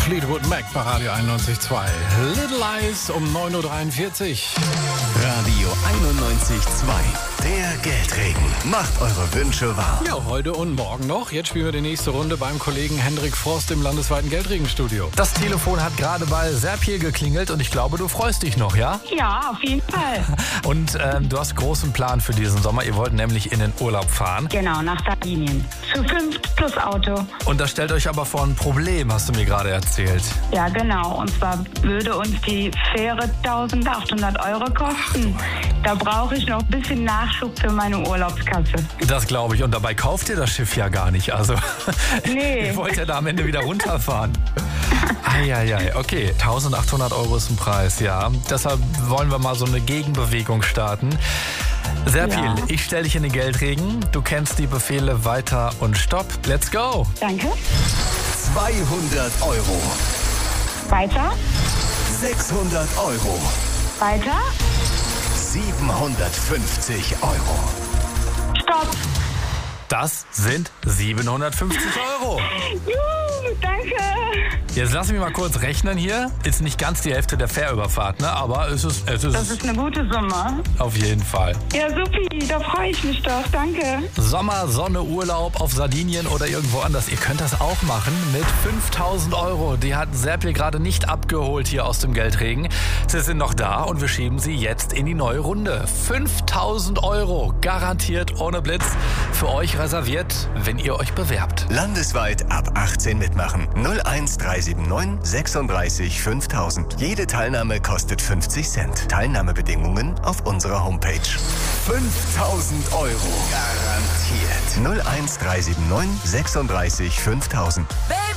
Fleetwood Mac bei Radio 91.2. Little Eyes um 9.43 Uhr. Radio 91.2. Der Geldregen. Macht eure Wünsche wahr. Ja, heute und morgen noch. Jetzt spielen wir die nächste Runde beim Kollegen Hendrik Frost im landesweiten Geldregenstudio. Das Telefon hat gerade bei Serpil geklingelt und ich glaube, du freust dich noch, ja? Ja, auf jeden Fall. Und du hast großen Plan für diesen Sommer. Ihr wollt nämlich in den Urlaub fahren. Genau, nach Sardinien. Zu 5 plus Auto. Und das stellt euch aber vor ein Problem, hast du mir gerade erzählt. Ja, genau. Und zwar würde uns die Fähre 1.800 € kosten. Da brauche ich noch ein bisschen Nachschub für meine Urlaubskasse. Das glaube ich. Und dabei kauft ihr das Schiff ja gar nicht. Also, Nee. ihr wollt ja da am Ende wieder runterfahren. Eieiei, okay. 1.800 € ist ein Preis, ja. Deshalb wollen wir mal so eine Gegenbewegung starten. Serpil, Ja. ich stelle dich in den Geldregen. Du kennst die Befehle weiter und stopp. Let's go. Danke. 200 Euro. Weiter. 600 Euro. Weiter. 750 Euro. Stopp. Das sind 750 Euro. Juhu, danke. Jetzt lass mich mal kurz rechnen hier. Ist nicht ganz die Hälfte der Fährüberfahrt, ne? Aber es ist Das ist eine gute Summe. auf jeden Fall. Ja, supi. Da freue ich mich doch. Danke. Sommer, Sonne, Urlaub auf Sardinien oder irgendwo anders. Ihr könnt das auch machen mit 5.000 Euro. Die hat Serpil gerade nicht abgeholt hier aus dem Geldregen. Sie sind noch da und wir schieben sie jetzt in die neue Runde. 5.000 Euro, garantiert ohne Blitz, für euch reserviert, wenn ihr euch bewerbt. Landesweit ab 18 mitmachen. 01379 36 5000. Jede Teilnahme kostet 50 Cent. Teilnahmebedingungen auf unserer Homepage. 5.000 Euro. Garantiert. 01379 36 5000.